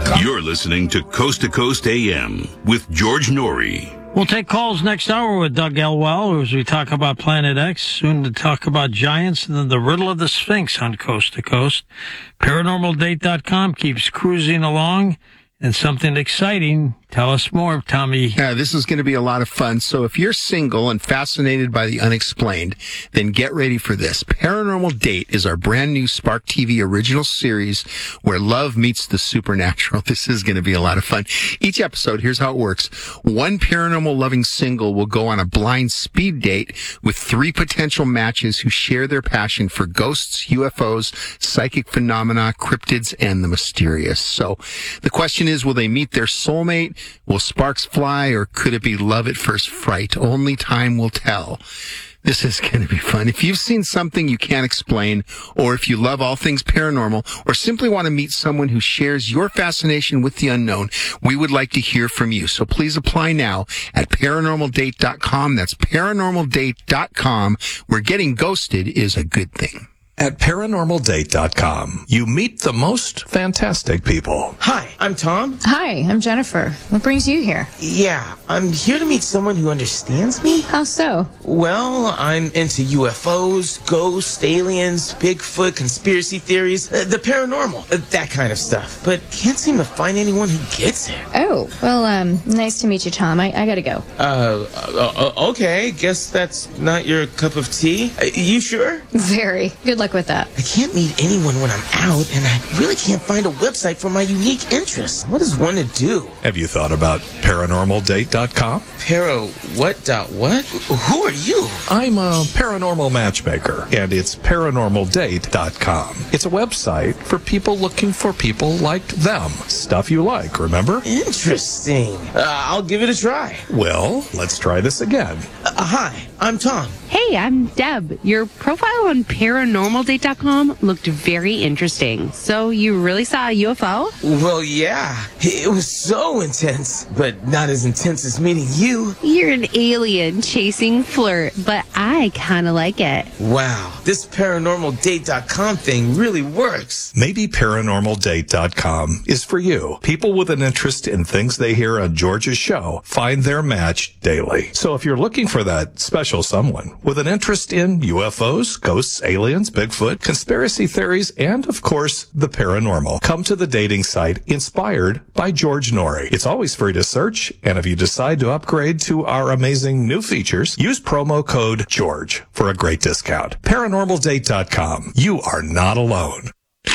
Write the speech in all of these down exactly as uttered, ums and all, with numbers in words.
com. You're listening to Coast to Coast A M with George Norrie. We'll take calls next hour with Doug Elwell as we talk about Planet X, soon to talk about giants, and then the riddle of the Sphinx on Coast to Coast. Paranormal Date dot com keeps cruising along, and something exciting. Tell us more, Tommy. Yeah, this is going to be a lot of fun. So if you're single and fascinated by the unexplained, then get ready for this. Paranormal Date is our brand new Spark T V original series where love meets the supernatural. This is going to be a lot of fun. Each episode, here's how it works. One paranormal loving single will go on a blind speed date with three potential matches who share their passion for ghosts, U F Os, psychic phenomena, cryptids, and the mysterious. So the question is, will they meet their soulmate? Will sparks fly, or could it be love at first fright? Only time will tell. This is going to be fun. If you've seen something you can't explain, or if you love all things paranormal, or simply want to meet someone who shares your fascination with the unknown, we would like to hear from you. So please apply now at paranormal date dot com. That's paranormal date dot com, where getting ghosted is a good thing. At paranormal date dot com, you meet the most fantastic people. Hi, I'm Tom. Hi, I'm Jennifer. What brings you here? Yeah, I'm here to meet someone who understands me. How so? Well, I'm into U F Os, ghosts, aliens, Bigfoot, conspiracy theories, uh, the paranormal, uh, that kind of stuff. But can't seem to find anyone who gets it. Oh, well, um, nice to meet you, Tom. I, I gotta go. Uh, uh, okay, guess that's not your cup of tea. Uh, you sure? Very. Good luck with that. I can't meet anyone when I'm out, and I really can't find a website for my unique interests. What is one to do? Have you thought about paranormal date dot com? Para what dot what? Who are you? I'm a paranormal matchmaker, and it's paranormal date dot com. It's a website for people looking for people like them. Stuff you like, remember? Interesting. Uh, I'll give it a try. Well, let's try this again. Uh, hi, I'm Tom. Hey, I'm Deb. Your profile on paranormal date dot com looked very interesting. So you really saw a U F O? Well, yeah. It was so intense, but not as intense as meeting you. You're an alien chasing flirt, but I kind of like it. Wow, this paranormal date dot com thing really works. Maybe paranormal date dot com is for you. People with an interest in things they hear on George's show find their match daily. So if you're looking for that special someone with an interest in U F Os, ghosts, aliens, Bigfoot, conspiracy theories, and, of course, the paranormal, come to the dating site inspired by George Norrie. It's always free to search, and if you decide to upgrade to our amazing new features, use promo code GEORGE for a great discount. paranormal date dot com. You are not alone.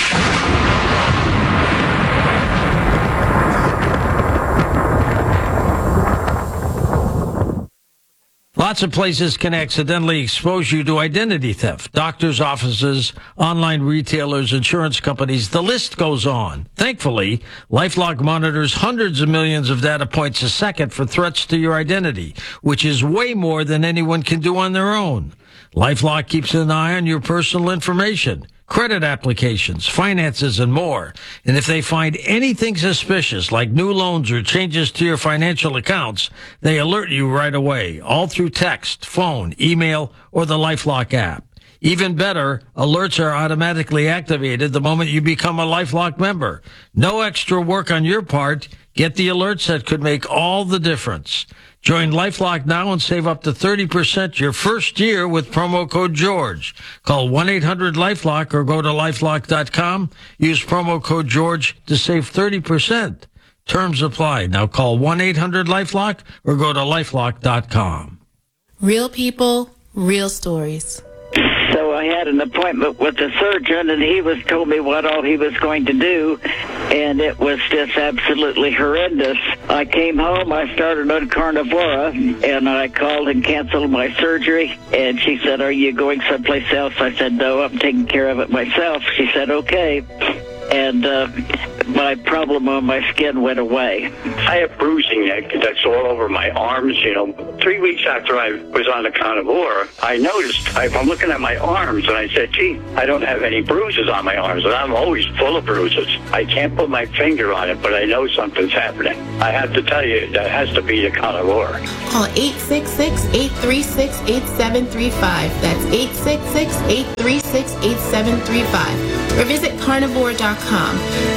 Lots of places can accidentally expose you to identity theft. Doctors' offices, online retailers, insurance companies, the list goes on. Thankfully, LifeLock monitors hundreds of millions of data points a second for threats to your identity, which is way more than anyone can do on their own. LifeLock keeps an eye on your personal information, credit applications, finances, and more. And if they find anything suspicious, like new loans or changes to your financial accounts, they alert you right away, all through text, phone, email, or the LifeLock app. Even better, alerts are automatically activated the moment you become a LifeLock member. No extra work on your part. Get the alerts that could make all the difference. Join LifeLock now and save up to thirty percent your first year with promo code GEORGE. Call one eight hundred LifeLock or go to lifelock dot com. Use promo code GEORGE to save thirty percent. Terms apply. Now call one eight hundred LifeLock or go to lifelock dot com. Real people, real stories. So I had an appointment with the surgeon, and he was told me what all he was going to do, and it was just absolutely horrendous. I came home, I started on Carnivora, and I called and canceled my surgery, and she said, "Are you going someplace else?" I said, "No, I'm taking care of it myself." She said, "Okay." And uh, my problem on my skin went away. I have bruising that's all over my arms, you know. Three weeks after I was on the Carnivora, I noticed, I'm looking at my arms, and I said, gee, I don't have any bruises on my arms, and I'm always full of bruises. I can't put my finger on it, but I know something's happening. I have to tell you, that has to be the Carnivora. Call eight six six, eight three six, eight seven three five. That's eight six six, eight three six, eight seven three five. Or visit carnivore dot com. That's C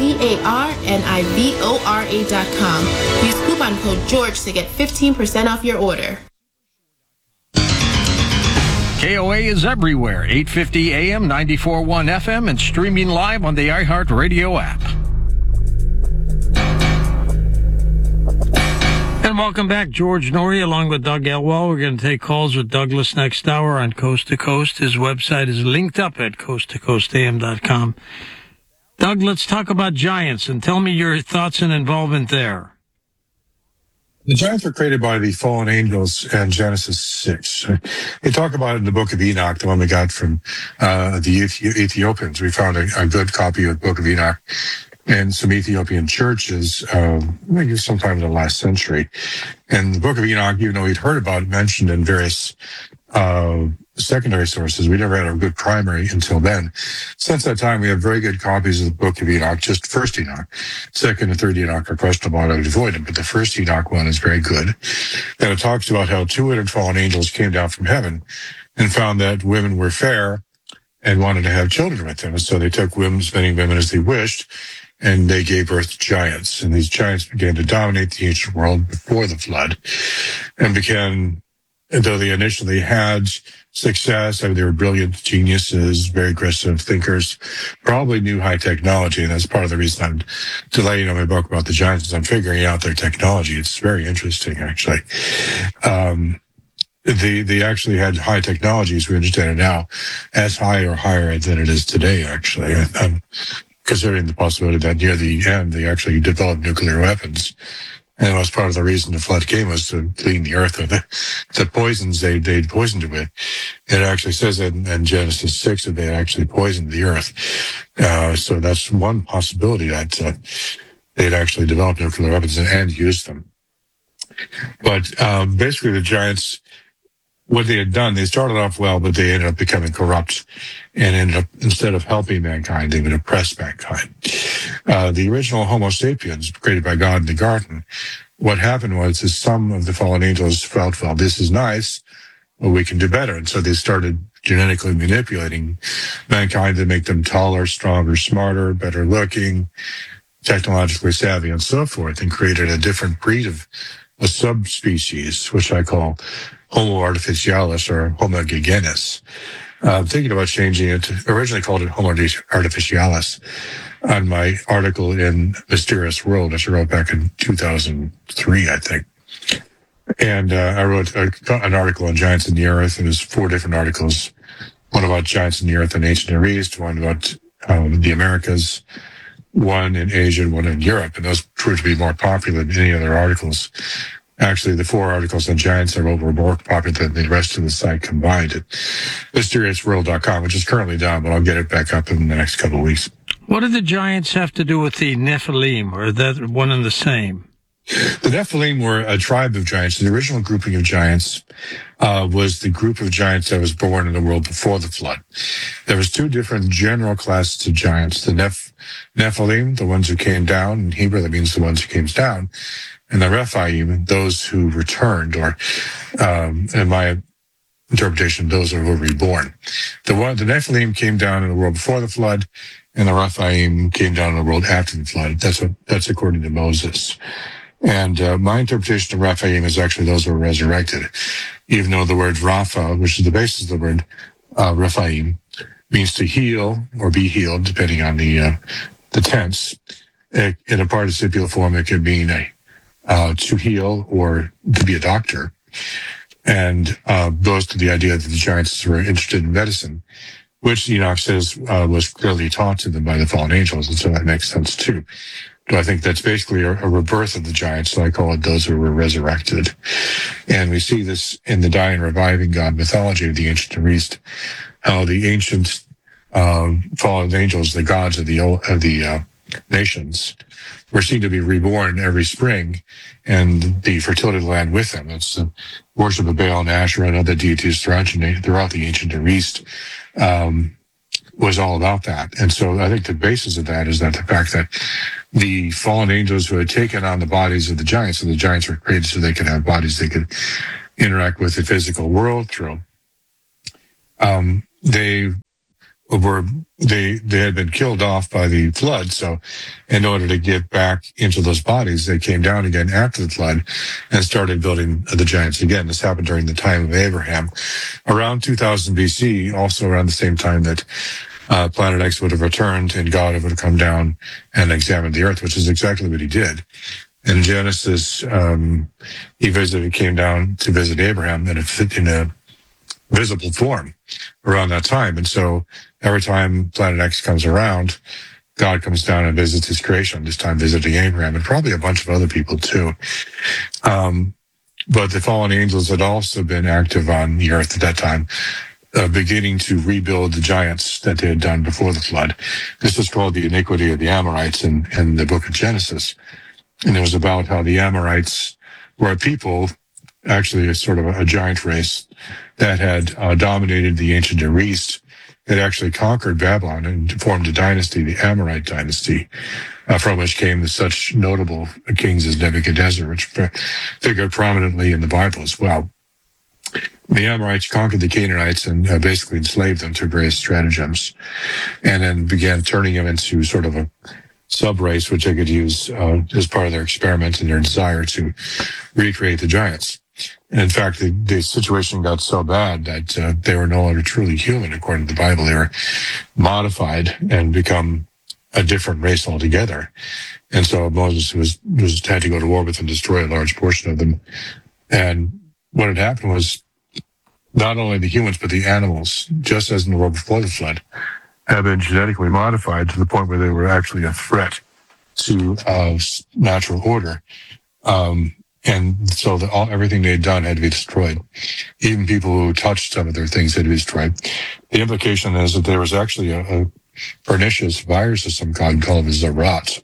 C A R N I V O R A dot com. Use coupon code George to get fifteen percent off your order. K O A is everywhere, eight fifty A M, ninety-four point one F M, and streaming live on the iHeartRadio app. And welcome back, George Noory, along with Doug Elwell. We're going to take calls with Douglas next hour on Coast to Coast. His website is linked up at coast to coast a m dot com. Doug, let's talk about Giants, and tell me your thoughts and involvement there. The Giants were created by the fallen angels in Genesis six. They talk about it in the book of Enoch, the one we got from uh, the Ethi- Ethiopians. We found a, a good copy of the book of Enoch in some Ethiopian churches, uh, maybe sometime in the last century. And the book of Enoch, even though we'd heard about it mentioned in various uh, secondary sources, we never had a good primary until then. Since that time, we have very good copies of the book of Enoch, just first Enoch. Second and third Enoch are questionable, I would avoid them, but the first Enoch one is very good. And it talks about how two hundred fallen angels came down from heaven and found that women were fair and wanted to have children with them. And so they took women, as many women as they wished, and they gave birth to giants. And these giants began to dominate the ancient world before the flood and began, though they initially had success, I mean, they were brilliant geniuses, very aggressive thinkers, probably knew high technology. And that's part of the reason I'm delaying on my book about the giants, is I'm figuring out their technology. It's very interesting, actually. Um, they, they actually had high technology, as we understand it now, as high or higher than it is today, actually. I'm considering the possibility that near the end, they actually developed nuclear weapons. And it was part of the reason the flood came, was to clean the earth of the, the poisons they, they'd poisoned it with. It actually says in, in Genesis six that they actually poisoned the earth. Uh, so that's one possibility, that uh, they'd actually developed nuclear weapons and, and used them. But um, basically the giants, what they had done, they started off well, but they ended up becoming corrupt and ended up, instead of helping mankind, they would oppress mankind. Uh, the original Homo sapiens, created by God in the garden, what happened was is some of the fallen angels felt, well, this is nice, but we can do better. And so they started genetically manipulating mankind to make them taller, stronger, smarter, better looking, technologically savvy, and so forth, and created a different breed of a subspecies, which I call Homo artificialis or Homo giganus. Uh, I'm thinking about changing it. Originally called it Homo artificialis on my article in Mysterious World, which I wrote back in two thousand three, I think. And uh, I wrote a, an article on giants in the earth, and there's four different articles. One about giants in the earth and ancient Near East, one about um, the Americas, one in Asia, and one in Europe. And those proved to be more popular than any other articles. Actually, the four articles on giants are over more popular than the rest of the site combined at mysterious world dot com, which is currently down, but I'll get it back up in the next couple of weeks. What do the giants have to do with the Nephilim, or is that one and the same? The Nephilim were a tribe of giants. The original grouping of giants uh, was the group of giants that was born in the world before the flood. There was two different general classes of giants. The Neph- Nephilim, the ones who came down. In Hebrew, that means the ones who came down. And the Rephaim, those who returned, or um, in my interpretation, those who were reborn. The one, the Nephilim came down in the world before the flood, and the Rephaim came down in the world after the flood. That's what that's according to Moses. And uh, my interpretation of Rephaim is actually those who were resurrected, even though the word Rapha, which is the basis of the word uh, Rephaim, means to heal or be healed, depending on the uh, the tense. It, in a participial form, it could mean a Uh, to heal or to be a doctor, and uh, goes to the idea that the giants were interested in medicine, which Enoch says uh, was clearly taught to them by the fallen angels, and so that makes sense too. But I think that's basically a, a rebirth of the giants, so I call it those who were resurrected. And we see this in the dying, reviving God mythology of the ancient Near East, how the ancient uh, fallen angels, the gods of the of the uh, nations, were seen to be reborn every spring, and the fertility of the land with them. It's the worship of Baal and Asherah and other deities throughout, throughout the ancient Near East um, was all about that. And so I think the basis of that is that the fact that the fallen angels who had taken on the bodies of the giants, and the giants were created so they could have bodies they could interact with the physical world through, um, they were they they had been killed off by the flood. So in order to get back into those bodies, they came down again after the flood and started building the giants again. This happened during the time of Abraham. Around two thousand B C, also around the same time that uh, Planet X would have returned and God would have come down and examined the earth, which is exactly what he did. In Genesis, um, he visited, came down to visit Abraham in a, in a visible form around that time. And so every time Planet X comes around, God comes down and visits his creation, this time visiting Abraham and probably a bunch of other people too. Um, but the fallen angels had also been active on the earth at that time, uh, beginning to rebuild the giants that they had done before the flood. This is called the iniquity of the Amorites in, in the book of Genesis. And it was about how the Amorites were a people, actually a sort of a, a giant race that had uh, dominated the ancient Near East, that actually conquered Babylon and formed a dynasty, the Amorite dynasty, uh, from which came the such notable kings as Nebuchadnezzar, which figured prominently in the Bible as well. The Amorites conquered the Canaanites and uh, basically enslaved them through various stratagems, and then began turning them into sort of a sub-race, which they could use uh, as part of their experiment and their desire to recreate the giants. And in fact, the, the situation got so bad that uh, they were no longer truly human, according to the Bible. They were modified and become a different race altogether. And so Moses was, was had to go to war with them, destroy a large portion of them. And what had happened was not only the humans, but the animals, just as in the world before the flood, have been genetically modified to the point where they were actually a threat to uh, natural order. Um, and so the, all, everything they had done had to be destroyed. Even people who touched some of their things had to be destroyed. The implication is that there was actually a, a pernicious virus of some kind called the Zarat,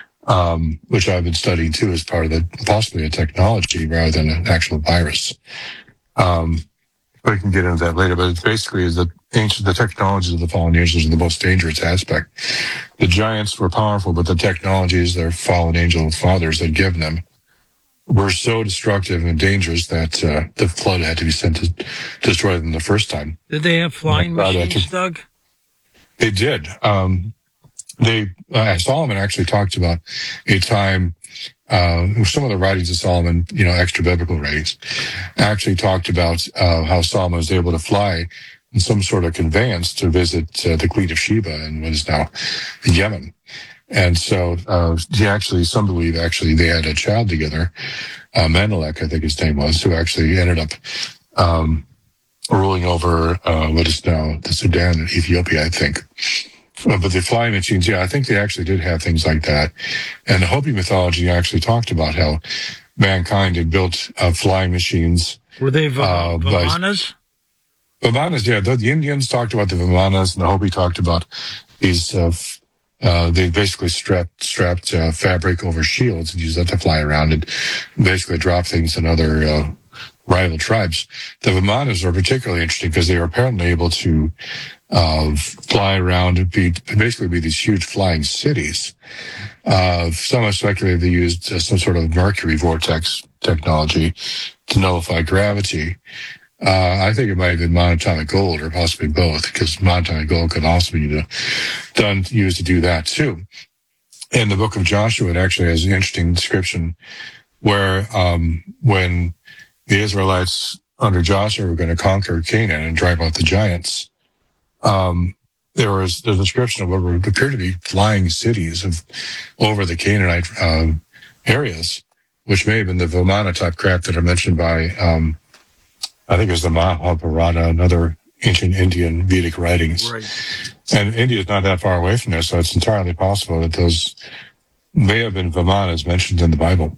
um, which I've been studying too as part of the, possibly a technology rather than an actual virus. Um, we can get into that later, but it basically is that ancient, the technologies of the fallen angels are the most dangerous aspect. The giants were powerful, but the technologies their fallen angel fathers had given them were so destructive and dangerous that uh, the flood had to be sent to destroy them the first time. Did they have flying machines, to, Doug? They did. Um, they uh, Solomon actually talked about a time. Uh, some of the writings of Solomon, you know, extra biblical writings, actually talked about uh, how Solomon was able to fly in some sort of conveyance to visit uh, the Queen of Sheba in what is now Yemen. And so uh, he actually, some believe actually they had a child together, uh, Menelik, I think his name was, who actually ended up um, ruling over uh, what is now the Sudan and Ethiopia, I think. Uh, but the flying machines, yeah, I think they actually did have things like that. And the Hopi mythology actually talked about how mankind had built uh, flying machines. Were they v- uh, Vimanas? Vimanas, yeah. The, the Indians talked about the Vimanas, and the Hopi talked about these. Uh, f- uh, they basically strapped strapped uh, fabric over shields and used that to fly around and basically drop things in other uh, rival tribes. The Vimanas are particularly interesting because they were apparently able to Uh, fly around and be basically be these huge flying cities. Uh, some have speculated they used uh, some sort of mercury vortex technology to nullify gravity. Uh, I think it might have been monatomic gold or possibly both, because monatomic gold could also be uh, done used to do that too. In the book of Joshua, it actually has an interesting description where um, when the Israelites under Joshua were going to conquer Canaan and drive out the giants, Um, there was the description of what would appear to be flying cities of over the Canaanite um, areas, which may have been the Vimana type craft that are mentioned by, um, I think it was the Mahabharata and other ancient Indian Vedic writings. Right. And India is not that far away from there, so it's entirely possible that those may have been Vimanas mentioned in the Bible.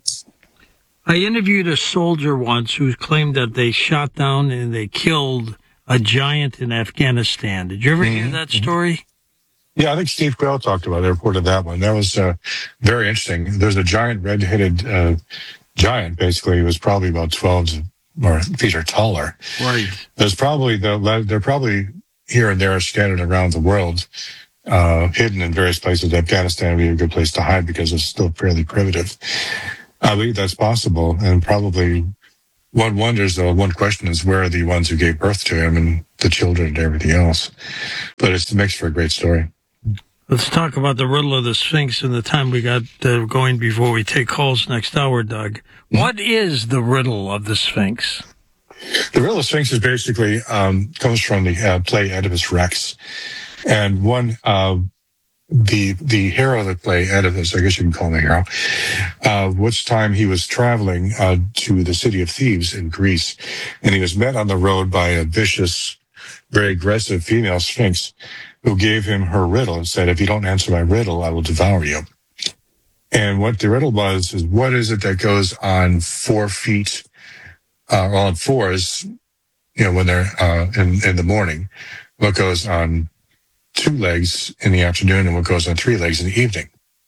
I interviewed a soldier once who claimed that they shot down and they killed a giant in Afghanistan. Did you ever hear that story? Yeah, I think Steve Quayle talked about it, reported that one. That was uh, very interesting. There's a giant red-headed uh, giant, basically. He was probably about twelve or feet or taller. Right. There's probably, the, they're probably here and there scattered around the world, uh, hidden in various places. Afghanistan would be a good place to hide because it's still fairly primitive. I believe that's possible, and probably one wonders, though, one question is, where are the ones who gave birth to him and the children and everything else? But it's, it makes for a great story. Let's talk about the riddle of the Sphinx and the time we got uh, going before we take calls next hour, Doug. Mm-hmm. What is the riddle of the Sphinx? The riddle of the Sphinx is basically, um, comes from the uh, play Oedipus Rex. And one, uh, the the hero of the play, Oedipus, I guess you can call him a hero, uh, which time he was traveling uh, to the city of Thebes in Greece, and he was met on the road by a vicious, very aggressive female sphinx who gave him her riddle and said, if you don't answer my riddle, I will devour you. And what the riddle was is, what is it that goes on four feet, uh, on fours, you know, when they're uh, in, in the morning? What goes on two legs in the afternoon and what goes on three legs in the evening?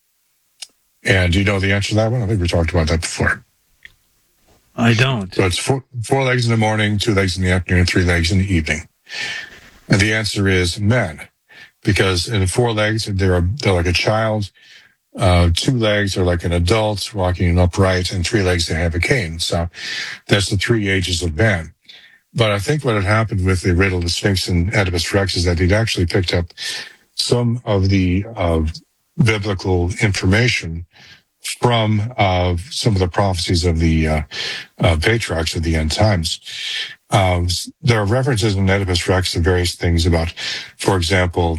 And do you know the answer to that one? I think we talked about that before. I don't. So it's four, four legs in the morning, two legs in the afternoon, three legs in the evening. And the answer is men, because in four legs, they're, they're like a child. Uh, two legs are like an adult walking upright, and three legs, they have a cane. So that's the three ages of man. But I think what had happened with the riddle of the Sphinx and Oedipus Rex is that he'd actually picked up some of the uh, biblical information from uh, some of the prophecies of the uh, uh, patriarchs of the end times. Um, there are references in Oedipus Rex to various things about, for example,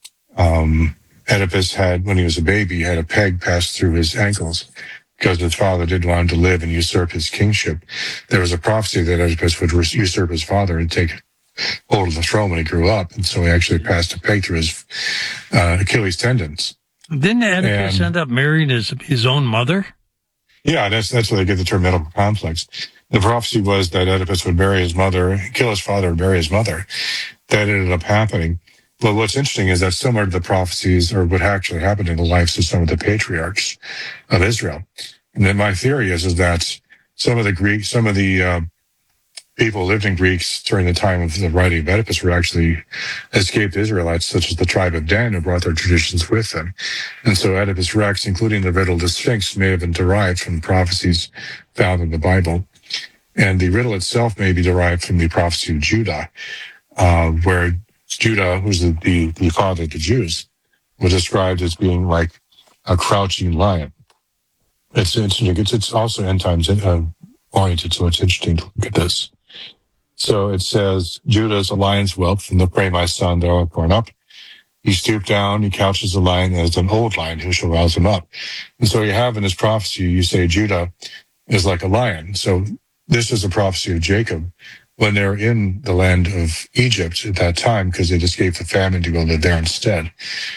um, Oedipus had, when he was a baby, had a peg passed through his ankles because his father didn't want him to live and usurp his kingship. There was a prophecy that Oedipus would usurp his father and take hold of the throne when he grew up, and so he actually passed a peg through his uh, Achilles tendons. Didn't Oedipus and, end up marrying his his own mother? Yeah, that's that's where they get the term Oedipal complex. The prophecy was that Oedipus would marry his mother, kill his father, and marry his mother. That ended up happening. But what's interesting is that similar to the prophecies, or what actually happened in the lives of some of the patriarchs of Israel. And then my theory is, is that some of the Greek, some of the uh, people who lived in Greeks during the time of the writing of Oedipus were actually escaped Israelites, such as the tribe of Dan, who brought their traditions with them. And so Oedipus Rex, including the riddle of the Sphinx, may have been derived from the prophecies found in the Bible. And the riddle itself may be derived from the prophecy of Judah, uh, where Judah, who's the, the, the father of the Jews, was described as being like a crouching lion. It's interesting. It's, it's also end times uh, oriented, so it's interesting to look at this. So it says, Judah is a lion's whelp, from the prey, my son, thou art born up. He stooped down, he couches the lion as an old lion, who shall rouse him up? And so you have in this prophecy, you say Judah is like a lion. So this is a prophecy of Jacob when they're in the land of Egypt at that time, because they'd escaped the famine to go live there instead.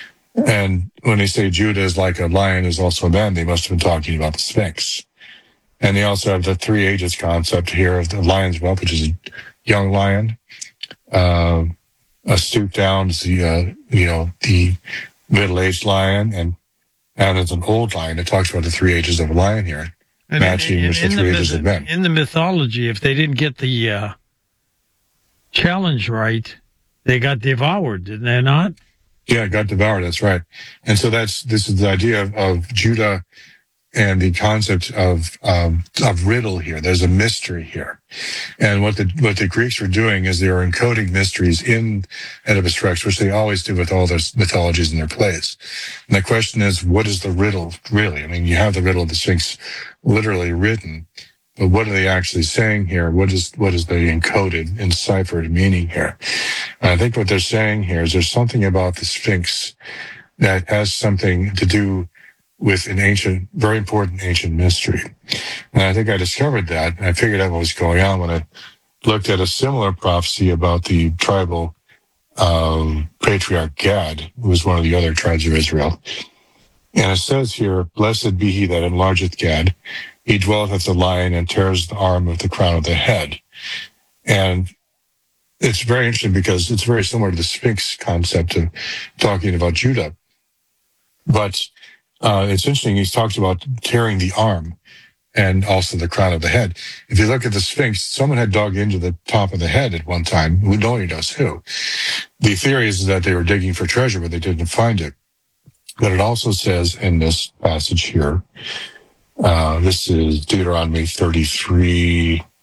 And when they say Judah is like a lion is also a man, they must have been talking about the Sphinx. And they also have the three ages concept here of the lion's whelp, which is a young lion. Uh, a stoop down is the, uh, you know, the middle-aged lion, and and it's an old lion. It talks about the three ages of a lion here, and matching in, with the in three the ages myth- of men. In the mythology, if they didn't get the uh, challenge right, they got devoured, didn't they not? Yeah, got devoured. That's right. And so that's this is the idea of, of Judah and the concept of um, of riddle here. There's a mystery here, and what the what the Greeks were doing is they were encoding mysteries in Oedipus Rex, which they always do with all their mythologies in their plays. And the question is, what is the riddle really? I mean, you have the riddle of the Sphinx literally written, but what are they actually saying here? What is what is the encoded, enciphered meaning here? And I think what they're saying here is there's something about the Sphinx that has something to do with an ancient, very important ancient mystery. And I think I discovered that, and I figured out what was going on when I looked at a similar prophecy about the tribal um, patriarch Gad, who was one of the other tribes of Israel. And it says here, blessed be he that enlargeth Gad. He dwelleth as a lion and tears the arm of the crown of the head. And it's very interesting because it's very similar to the Sphinx concept of talking about Judah. But uh, it's interesting, he talks about tearing the arm and also the crown of the head. If you look at the Sphinx, someone had dug into the top of the head at one time. Who nobody knows who. The theory is that they were digging for treasure, but they didn't find it. But it also says in this passage here, uh, this is Deuteronomy thirty-three,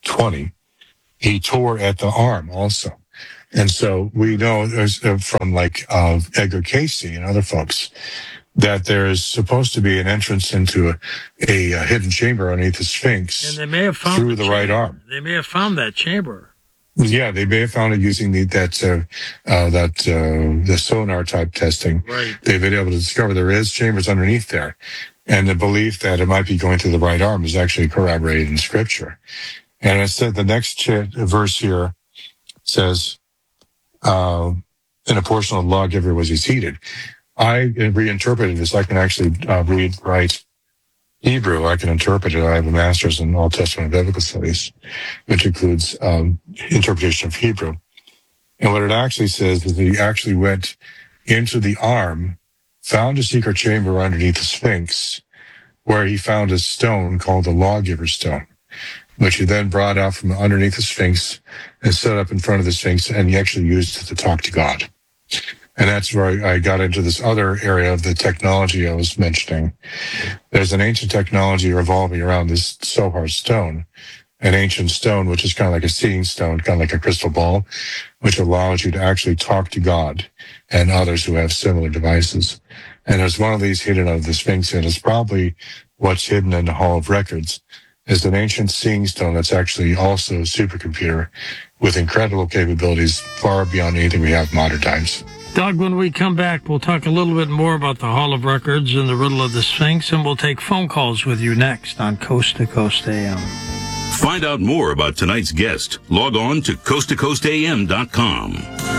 twenty, he tore at the arm also. And so we know there's, uh, from like uh, Edgar Cayce and other folks that there is supposed to be an entrance into a, a, a hidden chamber underneath the Sphinx And they may have found through the the right chamber. arm. They may have found that chamber. Yeah, they may have found it using the, that uh, uh, that uh, the sonar type testing. Right. They've been able to discover there is chambers underneath there, and the belief that it might be going through the right arm is actually corroborated in Scripture. And I said the next ch- verse here says, uh, "In a portion of the lawgiver was he seated." I reinterpreted this. I can actually uh, read right Hebrew. I can interpret it. I have a master's in Old Testament biblical studies, which includes um, interpretation of Hebrew. And what it actually says is that he actually went into the arm, found a secret chamber underneath the Sphinx, where he found a stone called the lawgiver stone, which he then brought out from underneath the Sphinx and set up in front of the Sphinx, and he actually used it to talk to God. And that's where I got into this other area of the technology I was mentioning. There's an ancient technology revolving around this Sohar stone, an ancient stone, which is kind of like a seeing stone, kind of like a crystal ball, which allows you to actually talk to God and others who have similar devices. And there's one of these hidden under the Sphinx, and it's probably what's hidden in the Hall of Records, is an ancient seeing stone that's actually also a supercomputer with incredible capabilities far beyond anything we have in modern times. Doug, when we come back, we'll talk a little bit more about the Hall of Records and the riddle of the Sphinx, and we'll take phone calls with you next on Coast to Coast A M. Find out more about tonight's guest. Log on to coast to coast a m dot com.